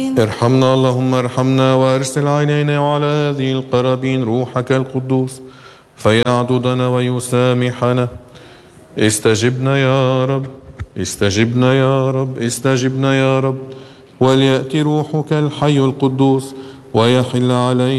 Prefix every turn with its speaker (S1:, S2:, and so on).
S1: ارحمنا اللهم ارحمنا، وارسل علينا وعلى هذه القرابين روحك القدوس فيعضدنا ويسامحنا. استجبنا يا رب، استجبنا يا رب، استجبنا يا رب. وليأتي روحك الحي القدوس ويحل علينا